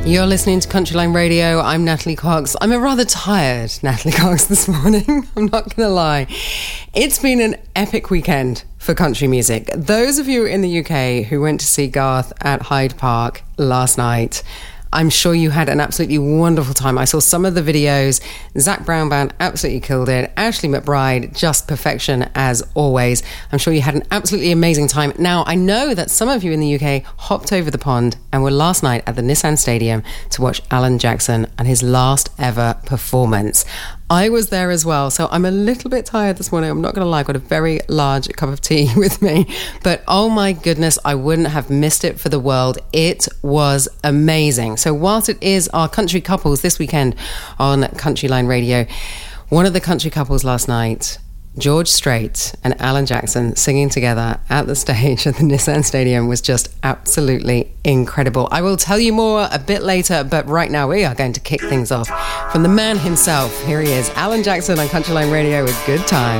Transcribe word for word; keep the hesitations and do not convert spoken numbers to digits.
You're listening to Countryline Radio. I'm Natalie Cox. I'm a rather tired Natalie Cox this morning. I'm not going to lie. It's been an epic weekend for country music. Those of you in the U K who went to see Garth at Hyde Park last night, I'm sure you had an absolutely wonderful time. I saw some of the videos. Zach Brown Band absolutely killed it. Ashley McBryde, just perfection as always. I'm sure you had an absolutely amazing time. Now, I know that some of you in the U K hopped over the pond and were last night at the Nissan Stadium to watch Alan Jackson and his last ever performance. I was there as well, so I'm a little bit tired this morning. I'm not going to lie, I've got a very large cup of tea with me. But oh my goodness, I wouldn't have missed it for the world. It was amazing. So whilst it is our country couples this weekend on Countryline Radio, one of the country couples last night, George Strait and Alan Jackson singing together at the stage at the Nissan Stadium, was just absolutely incredible. I will tell you more a bit later, but right now we are going to kick things off from the man himself. Here he is, Alan Jackson on Countryline Radio with Good Time.